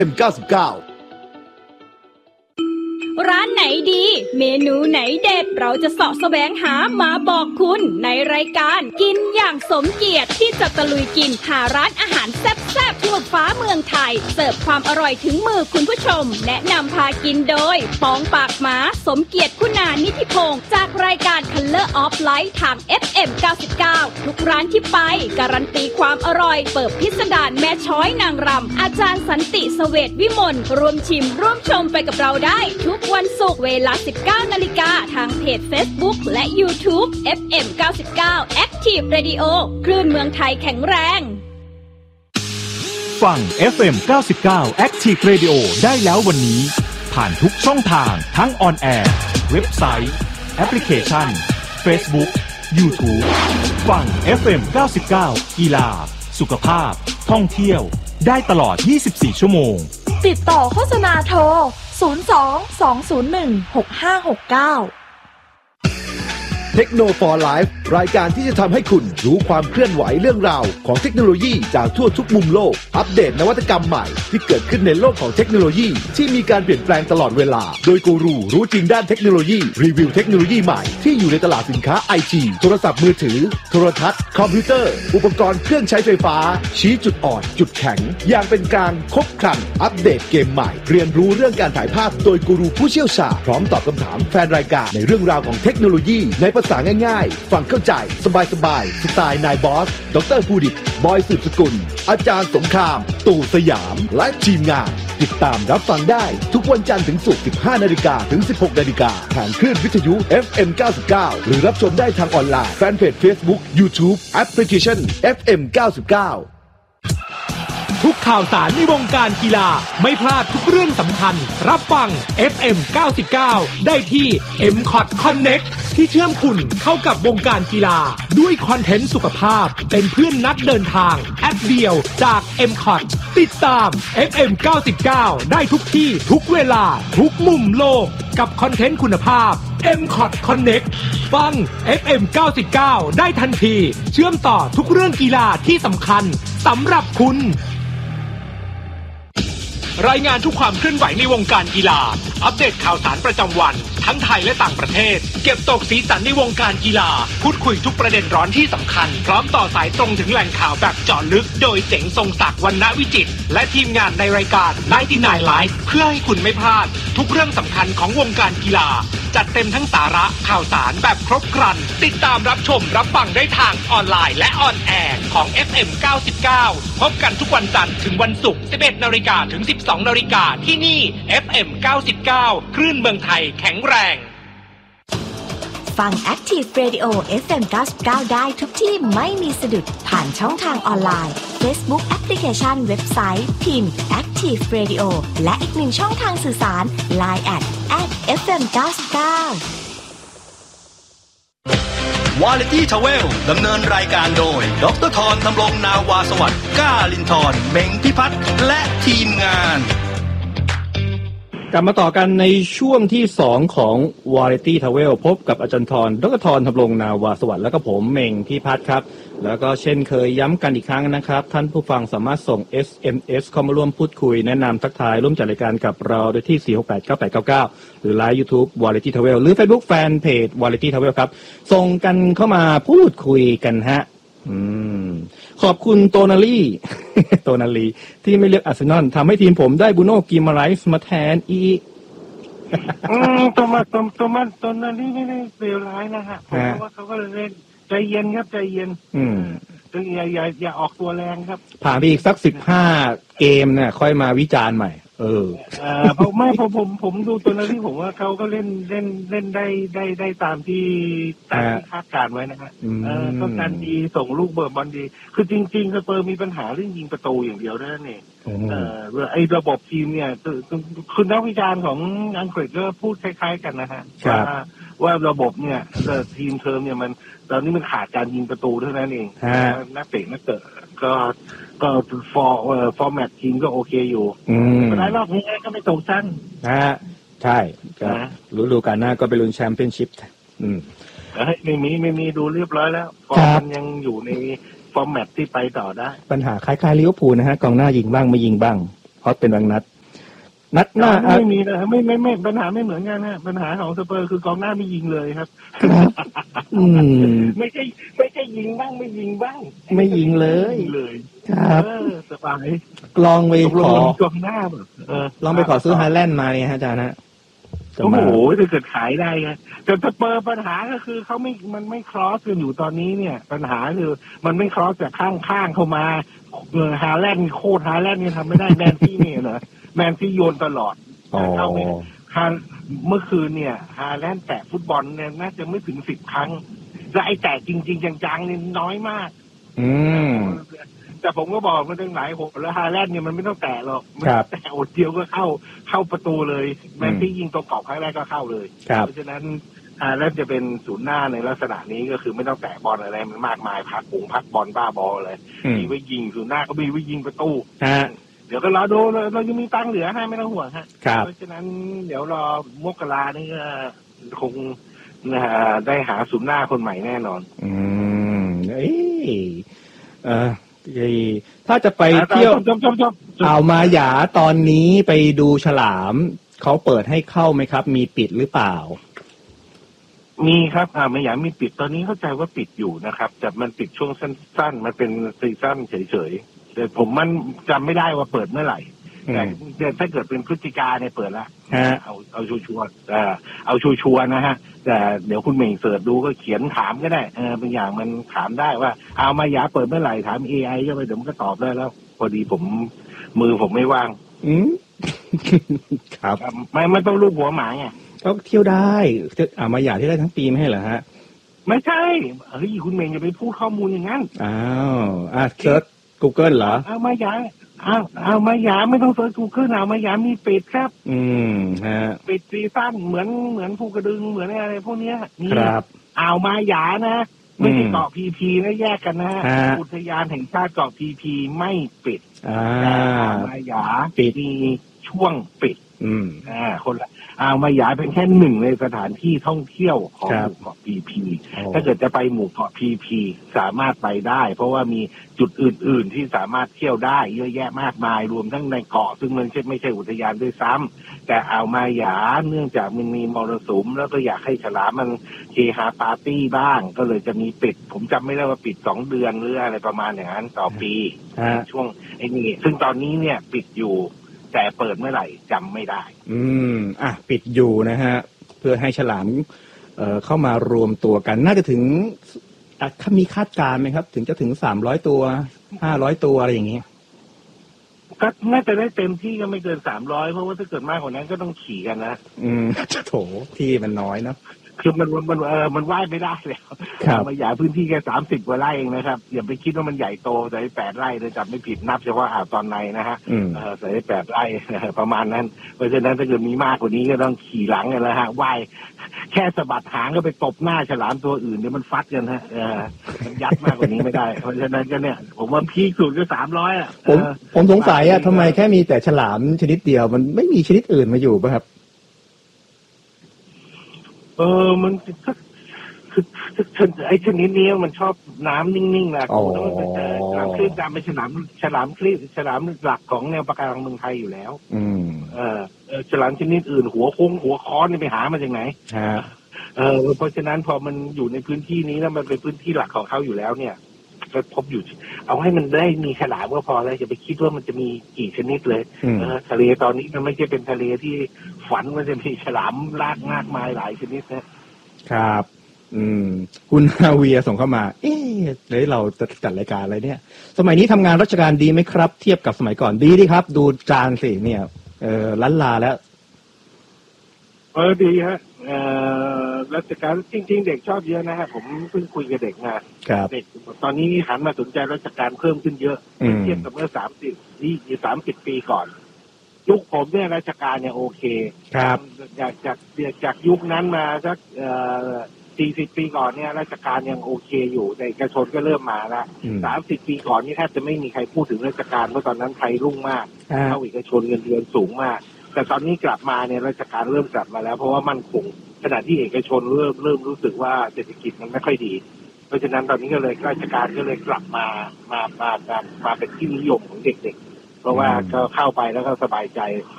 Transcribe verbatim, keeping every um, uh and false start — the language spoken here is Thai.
เอ็ม เก้าสิบเก้าร้านไหนดีเมนูไหนเด็ดเราจะเสาะแสวงหามาบอกคุณในรายการกินอย่างสมเกียรติที่จะตะลุยกินหาร้านอาหารแซ่บๆทั่วฟ้าเมืองไทยเสิร์ฟความอร่อยถึงมือคุณผู้ชมแนะนำพากินโดยปองปากหมาสมเกียรติคุณานิธิพงศ์จากรายการ Color of Light ทาง เอฟ เอ็ม เก้าสิบเก้า ทุกร้านที่ไปการันตีความอร่อยเปิดพิสดารแม่ช้อยนางรำอาจารย์สันติเสวตวิมลรวมชิมร่วมชมไปกับเราได้ทุกวันศุกร์เวลา สิบเก้านาฬิกา ทางเพจ Facebook และ YouTube เอฟ เอ็ม เก้าสิบเก้า Active Radio คลื่นเมืองไทยแข็งแรงฟัง เอฟ เอ็ม เก้าสิบเก้า Active Radio ได้แล้ววันนี้ผ่านทุกช่องทางทั้งออนแอร์เว็บไซต์แอปพลิเคชัน Facebook YouTube ฟัง เอฟ เอ็ม เก้าสิบเก้า กีฬาสุขภาพท่องเที่ยวได้ตลอดยี่สิบสี่ชั่วโมงติดต่อโฆษณาโทรศูนย์ สอง สอง ศูนย์ หนึ่ง หก ห้า หก เก้าเทคโนโลยี for Life รายการที่จะทำให้คุณรู้ความเคลื่อนไหวเรื่องราวของเทคโนโลยีจากทั่วทุกมุมโลกอัปเดตนวัตกรรมใหม่ที่เกิดขึ้นในโลกของเทคโนโลยีที่มีการเปลี่ยนแปลงตลอดเวลาโดยกูรูรู้จริงด้านเทคโนโลยีรีวิวเทคโนโลยีใหม่ที่อยู่ในตลาดสินค้า ไอ ที โทรศัพท์มือถือโทรทัศน์คอมพิวเตอร์อุปกรณ์เครื่องใช้ไฟฟ้าชี้จุดอ่อนจุดแข็งอย่างเป็นกลางครบครันอัปเดตเกมใหม่เรียนรู้เรื่องการถ่ายภาพโดยกูรูผู้เชี่ยวชาญพร้อมตอบคำถามแฟนรายการในเรื่องราวของเทคโนโลยีในภาษาง่ายๆฟังเข้าใจสบายๆสไตล์นายบอสดร.ภูดิตบอยสืบสกุลอาจารย์สงครามตู่สยามและทีมงานติดตามรับฟังได้ทุกวันจันทร์ถึงศุกร์ สิบห้านาฬิกา ถึง สิบหกนาฬิกา ทางคลื่นวิทยุ เอฟ เอ็ม เก้าสิบเก้า หรือรับชมได้ทางออนไลน์แฟนเพจ Facebook YouTube แอปพลิเคชัน เอฟ เอ็ม เก้าสิบเก้าทุกข่าวสารในวงการกีฬาไม่พลาดทุกเรื่องสำคัญรับฟัง เอฟ เอ็ม เก้าสิบเก้า ได้ที่ เอ็ม คอท Connect ที่เชื่อมคุณเข้ากับวงการกีฬาด้วยคอนเทนต์สุขภาพเป็นเพื่อนนักเดินทางแอปเดียวจาก เอ็ม คอท ติดตาม เอฟ เอ็ม เก้าสิบเก้า ได้ทุกที่ทุกเวลาทุกมุมโลกกับคอนเทนต์คุณภาพ เอ็ม คอท Connect ฟัง เอฟ เอ็ม เก้าสิบเก้า ได้ทันทีเชื่อมต่อทุกเรื่องกีฬาที่สำคัญสำหรับคุณรายงานทุกความเคลื่อนไหวในวงการกีฬาอัปเดตข่าวสารประจำวันทั้งไทยและต่างประเทศเก็บตกสีสันในวงการกีฬาพูดคุยทุกประเด็นร้อนที่สำคัญพร้อมต่อสายตรงถึงแหล่งข่าวแบบเจาะลึกโดยเจ๋งทรงศักดิ์วรรณวิจิตรและทีมงานในรายการ ไนน์ตี้ไนน์ Live เพื่อให้คุณไม่พลาดทุกเรื่องสำคัญของวงการกีฬาจัดเต็มทั้งสาระข่าวสารแบบครบครันติดตามรับชมรับฟังได้ทางออนไลน์และออนแอร์ของ เอฟ เอ็ม เก้าสิบเก้า พบกันทุกวันจันทร์ถึงวันศุกร์ สิบเอ็ดนาฬิกา ถึง สิบสองนาฬิกา ที่นี่ เอฟ เอ็ม เก้าสิบเก้า คลื่นเมืองไทยแข็งแรงฟัง Active Radio เอฟ เอ็ม เก้าสิบเก้า ได้ทุกที่ไม่มีสะดุดผ่านช่องทางออนไลน์ Facebook แอปพลิเคชันเว็บไซต์พิมพ์ Active Radio และอีกหนึ่งช่องทางสื่อสาร ไลน์ แอท แอท เอฟ เอ็ม เก้าสิบเก้า Quality Travel ดำเนินรายการโดยดร.ธรธำรงนาวาสวัสดิ์ก้าลินทร์เม้งพิพัฒน์และทีมงานกลับมาต่อกันในช่วงที่สองของ Quality Travel พบกับอาจารย์ธรดร.ธรธำรงนาวาสวัสดิ์และก็ผมเม้งพิพัฒน์ครับแล้วก็เช่นเคยย้ำกันอีกครั้งนะครับท่านผู้ฟังสามารถส่ง เอส เอ็ม เอส เข้ามาร่วมพูดคุยแนะนำทักทายร่วมจัดรายการกับเราโดยที่ สี่ หก แปด เก้า แปด เก้า เก้า หรือไลน์ YouTube Quality Travel หรือ Facebook Fanpage Quality Travel ครับส่งกันเข้ามาพูดคุยกันฮะอืมขอบคุณโตนาลีโตนาลีที่ไม่เลือกอาร์เซนอลทำให้ทีมผมได้บูโน่กิมาไรส์มาแทนอีอืมตัวมาตัวตัวมันตัวนั้นที่ไม่ได้เลวร้ายนะฮะเพราะว่าเขาก็เล่นใจเย็นครับใจเย็นอืมอย่าอย่าอย่าออกตัวแรงครับผ่านไปอีกสักสิบห้าเกมเนี่ยค่อยมาวิจารณ์ใหม่เออเอ่อผมไม่ผมผมผมดูตัวนั้นที่ผมว่าเขาก็เล่นเล่นเล่นได้ได้ได้ตามที่ตามที่คาดการไว้นะฮะเออต้องการดีส่งลูกเบิร์ดบอลดีคือจริงๆสเปอร์มีปัญหาเรื่องยิงประตูอย่างเดียวนั่นเองเออไอ้ระบบทีมเนี่ยคือนักวิจารณ์ของอังกฤษก็พูดคล้ายๆกันนะฮะว่าว่าระบบเนี่ยทีมเทอมเนี่ยมันตอนนี้มันขาดการยิงประตูเท่านั้นเองนักเตะนักเตะก็ก็ฟอร์ฟอร์แมตทีมก็โอเคอยู่แต่รอบนี้ก็ไม่ตกชั้นนะใช่ฤดูกาลหน้าก็ไปลุ้นแชมเปี้ยนชิพอืมไม่มีไม่มีดูเรียบร้อยแล้วฟอร์มยังอยู่ในฟอร์แมตที่ไปต่อได้ปัญหาคล้ายๆลิเวอร์พูลนะฮะกองหน้ายิงบ้างไม่ยิงบ้างฮอตเป็นบางนัดนัดหน้าไม่มีนะไม่ไม่ไม่ปัญหาไม่เหมือนกันนะปัญหาของสเปอร์คือกองหน้าไม่ยิงเลยครับอืมไม่ใช่ไม่ใช่ยิงบ้างไม่ยิงบ้างไม่ยิงเลยเลยครับสบายลองไปขอกองหน้าแบบลองไปขอซื้อฮาแลนด์มาเนี่ยฮะอาจารย์นะโอ้โหถ้าเกิดขายได้ไงแต่สเปอร์ปัญหาก็คือเขาไม่มันไม่ครอสกันอยู่ตอนนี้เนี่ยปัญหาคือมันไม่ครอสจากข้างๆเข้ามาฮาแลนด์โคตรฮาแลนด์เนี่ยทำไม่ได้แมนซี่เนี่ยเหรอแมนซี่โยนตลอดเข้าไปฮาเมื่อคืนเนี่ยฮาแลนด์แตะฟุตบอลเนี่ยน่าจะไม่ถึงสิบครั้งและไอ้แตะจริงๆจังๆเนี่ยน้อยมากอืมแต่ผมก็บอกมันตั้งหลายหกแล้วฮาแลนด์เนี่ยมันไม่ต้องแตะหรอกมันแตะอดเดียวก็เข้าเข้าประตูเลยแมนซี่ยิงตรงกรอบครั้งแรกก็เข้าเลยเพราะฉะนั้นฮาแลนด์จะเป็นศูนย์หน้าในลักษณะนี้ก็คือไม่ต้องแตะบอลอะไรมันมากมายพักปุงพักบอลบ้าบอลเลยมีไว้ยิงศูนย์หน้าก็มีไว้ยิงประตูเดี๋ยวก็รอดูเรายังมีตังเหลือให้ไม่ต้องห่วงฮะเพราะฉะนั้นเดี๋ยวรอมกรานี่ก็คงได้หาศูนย์หน้าคนใหม่แน่นอนอืมเอ้ยเออถ้าจะไปเที่ยวอ่าวมาหยาตอนนี้ไปดูฉลามเขาเปิดให้เข้าไหมครับมีปิดหรือเปล่ามีครับอ่ามาหยามีปิดตอนนี้เข้าใจว่าปิดอยู่นะครับแต่มันปิดช่วงสั้นๆมันเป็นซีซั่นเฉยๆแต่ผมมันจำไม่ได้ว่าเปิดเมื่อไหร่แต่ถ้าเกิดเป็นพฤศจิกาเนี่ยเปิดละเอาเอาชัวร์ๆเอาชัวร์ๆนะฮะแต่เดี๋ยวคุณเมงเสิร์ชดูก็เขียนถามก็ได้เออบางอย่างมันถามได้ว่าเอามาหยาเปิดเมื่อไหร่ถาม เอ ไอ ก็ไปเดี๋ยวมันก็ตอบได้แล้วพอดีผมมือผมไม่ว่างอืมครับไม่ไม่ต้องลูกหัวหมาไงก็เที่ยวได้อ่ามาหยาที่ได้ทั้งปีไม่ใช่เหรอฮะไม่ใช่เฮ้ยคุณเมงอย่าไปพูดข้อมูลอย่างนั้นอ้าวอ่ะเซิร์ช Google เหรอเอามาหยาเอาเอามาหยาไม่ต้องเซิร์ช Google เอามาหยามีปิดครับอืมฮะปิดซีซั่นเหมือนเหมือนภูกระดึงเหมือนอะไรพวกเนี้ยครับเอามาหยานะไม่ใช่เกาะพีพีนะแยกกันนะอุทยานแห่งชาติเกาะพีพีไม่ปิดแต่เอามาหยามีช่วงปิดอืมอ่าคนละเอามาหยาเป็นแค่หนึ่งในสถานที่ท่องเที่ยวของหมู่เกาะพีพีถ้าเกิดจะไปหมู่เกาะพีพีสามารถไปได้เพราะว่ามีจุดอื่นๆที่สามารถเที่ยวได้เยอะแยะมากมายรวมทั้งในเกาะซึ่งมันไม่ใช่อุทยานด้วยซ้ำแต่เอามาหยาเนื่องจากมันมีมรสุมแล้วก็อยากให้ฉลามมันเฮฮาปาร์ตี้บ้างก็เลยจะมีปิดผมจำไม่ได้ว่าปิดสองเดือนหรืออะไรประมาณอย่างนั้นต่อปีช่วงไอ้นี่ซึ่งตอนนี้เนี่ยปิดอยู่แต่เปิดเมื่อไหร่จำไม่ได้อืมอ่ะปิดอยู่นะฮะเพื่อให้ฉลามเอ่อเข้ามารวมตัวกันน่าจะถึงถ้ามีคาดการณ์ไหมครับถึงจะถึงสามร้อยตัวห้าร้อยตัวอะไรอย่างเงี้ยก็น่าจะได้เต็มที่ก็ไม่เกินสามร้อยเพราะว่าถ้าเกิดมากกว่านั้นก็ต้องขี่กันนะอืมจะโถที่มันน้อยเนาะคือมันมันเออมันว่ายไม่ได้แล้วมาหยาพื้นที่แค่สามสิบกว่าไร่เองนะครับอย่าไปคิดว่ามันใหญ่โตใส่แปดไร่เลยจับไม่ผิดนับเฉพาะอ่าวตอนในนะฮะใส่แปดไร่ประมาณนั้นเพราะฉะนั้นถ้าเกิดมีมากกว่านี้ก็ต้องขี่หลังกันแล้วฮะว่ายแค่สะบัดหางก็ไปตบหน้าฉลามตัวอื่นเดี๋ยวมันฟัดกันฮะมันยัดมากกว่านี้ไม่ได้เพราะฉะนั้นก็เนี่ยผมว่าพีคสุดก็สามร้อยอ่ะผมผมสงสัยอ่ะทำไมแค่มีแต่ฉลามชนิดเดียวมันไม่มีชนิดอื่นมาอยู่ป่ะครับเออมันคือคือไอ้ชนิดนี้มันชอบน้ำนิ่งๆนะคุณต้องไปเจอฉลามคลื่นดำเป็นฉลามฉลามคลื่นฉลามหลักของแนวปะการังเมืองไทยอยู่แล้วอืมเออฉลามชนิดอื่นหัวโค้งหัวค้อนนี่ไปหามาจากไหนฮะเออเพราะฉะนั้นพอมันอยู่ในพื้นที่นี้แล้วมันเป็นพื้นที่หลักของเขาอยู่แล้วเนี่ยก็พบอยู่เอาให้มันได้มีฉลามก็พอแล้วอย่าไปคิดว่ามันจะมีกี่ชนิดเลยเออทะเลตอนนี้มันไม่ใช่เป็นทะเลที่ฝันว่าจะมีฉลามลากมากมายหลายชนิดนะครับอืมคุณฮาเวียส่งเข้ามาเอ๊ะเลยเราจะจัดรายการอะไรเนี่ยสมัยนี้ทำงานราชการดีไหมครับเทียบกับสมัยก่อนดีดีครับดูจานสิเนี่ยเออล้านลาแล้วเออดีฮะเอ่อราชการจริงๆเด็กชอบเยอะนะฮะผมเพิ่งคุยกับเด็กมาเด็กตอนนี้หันมาสนใจราชการเพิ่มขึ้นเยอะเทียบกับเมื่อสามสิบนี่สามสิบปีก่อนยุคผมเนี่ยราชการเนี่ยโอเคครับจากจากจากยุคนั้นมาสักเอ่อสี่สิบปีก่อนเนี่ยราชการยังโอเคอยู่แต่เอกชนก็เริ่มมาแล้วสามสิบปีก่อนนี่แทบจะไม่มีใครพูดถึงราชการเพราะตอนนั้นไทยรุ่งมากเข้าเอกชนเงินเดือนสูงมากแต่ตอนนี้กลับมาเนี่ยราชการเริ่มกลับมาแล้วเพราะว่ามั่นคงขณะที่เอกชนเริ่มเริ่มรู้สึกว่าเศรษฐกิจมันไม่ค่อยดีเพราะฉะนั้นตอนนี้ก็เลยราชการก็เลยกลับมามามามามาเป็นที่นิยมของเด็กๆเพราะว่าก็เข้าไปแล้วก็สบายใจ